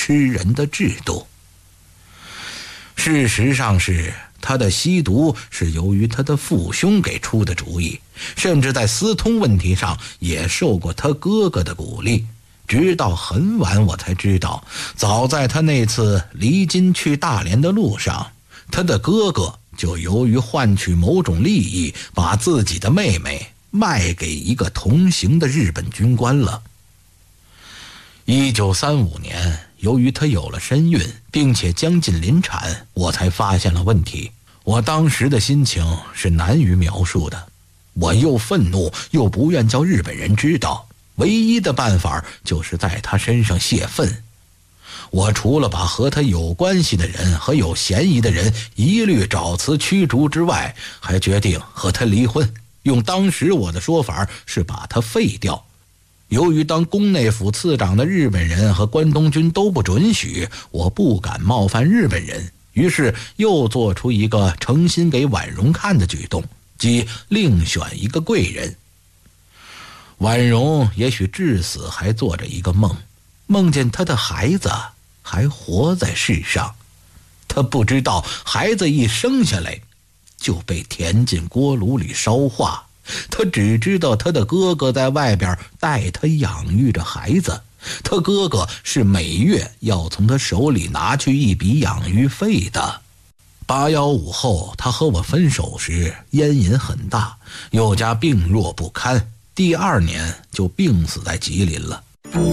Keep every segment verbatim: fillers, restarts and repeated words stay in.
吃人的制度。事实上是他的吸毒是由于他的父兄给出的主意，甚至在私通问题上也受过他哥哥的鼓励。直到很晚我才知道，早在他那次离京去大连的路上，他的哥哥就由于换取某种利益，把自己的妹妹卖给一个同行的日本军官了。一九三五年，由于他有了身孕，并且将近临产，我才发现了问题。我当时的心情是难于描述的，我又愤怒又不愿叫日本人知道，唯一的办法就是在他身上泄愤。我除了把和他有关系的人和有嫌疑的人一律找辞驱逐之外，还决定和他离婚，用当时我的说法是把他废掉。由于当宫内府次长的日本人和关东军都不准许，我不敢冒犯日本人，于是又做出一个诚心给婉容看的举动，即另选一个贵人。婉容也许至死还做着一个梦，梦见他的孩子还活在世上。他不知道孩子一生下来就被填进锅炉里烧化，他只知道他的哥哥在外边带他养育着孩子，他哥哥是每月要从他手里拿去一笔养育费的。八一五后他和我分手时烟瘾很大，又加病弱不堪，第二年就病死在吉林了。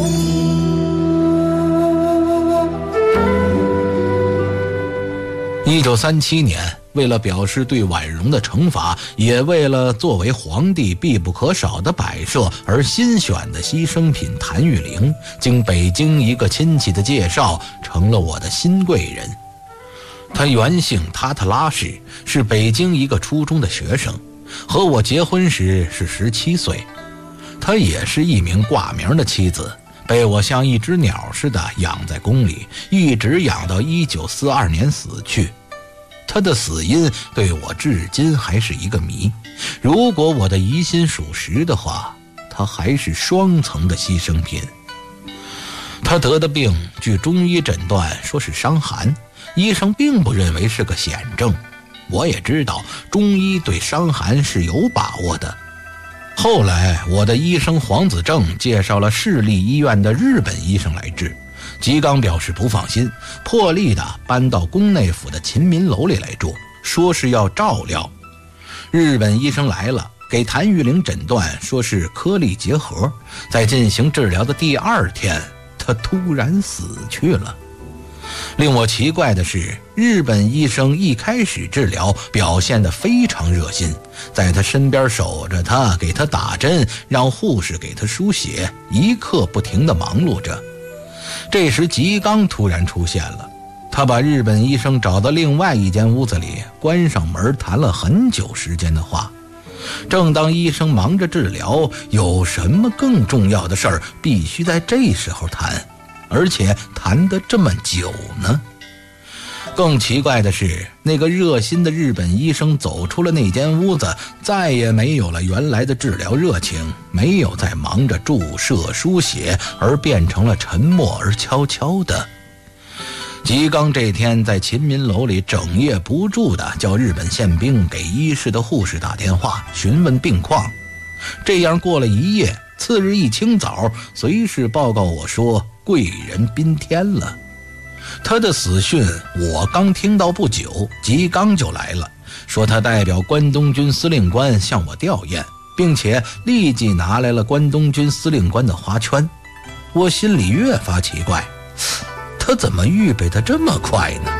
一九三七年，为了表示对婉容的惩罚，也为了作为皇帝必不可少的摆设而新选的牺牲品谭玉玲，经北京一个亲戚的介绍，成了我的新贵人。他原姓塔特拉什，是北京一个初中的学生，和我结婚时是十七岁。他也是一名挂名的妻子，被我像一只鸟似的养在宫里，一直养到一九四二年死去。他的死因对我至今还是一个谜，如果我的疑心属实的话，他还是双层的牺牲品。他得的病据中医诊断说是伤寒，医生并不认为是个险症。我也知道中医对伤寒是有把握的。后来我的医生黄子正介绍了市立医院的日本医生来治，吉冈表示不放心，破例的搬到宫内府的勤民楼里来住，说是要照料。日本医生来了，给谭玉玲诊断说是颗粒结核，在进行治疗的第二天，他突然死去了。令我奇怪的是，日本医生一开始治疗表现得非常热心，在他身边守着他，给他打针，让护士给他输血，一刻不停地忙碌着。这时吉冈突然出现了，他把日本医生找到另外一间屋子里，关上门谈了很久时间的话。正当医生忙着治疗，有什么更重要的事儿必须在这时候谈，而且谈得这么久呢？更奇怪的是，那个热心的日本医生走出了那间屋子，再也没有了原来的治疗热情，没有再忙着注射输血，而变成了沉默而悄悄的。吉冈这天在勤民楼里整夜不住地叫日本宪兵给医室的护士打电话询问病况。这样过了一夜，次日一清早，随侍报告我说贵人宾天了。他的死讯我刚听到不久，吉冈就来了，说他代表关东军司令官向我吊唁，并且立即拿来了关东军司令官的花圈。我心里越发奇怪，他怎么预备得这么快呢？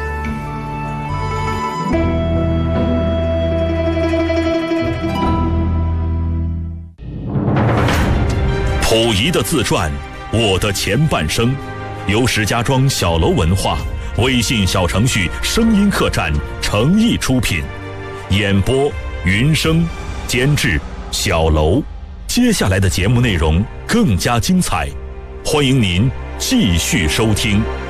溥仪的自传《我的前半生》，由石家庄小楼文化微信小程序声音客栈诚意出品，演播云生，监制小楼。接下来的节目内容更加精彩，欢迎您继续收听。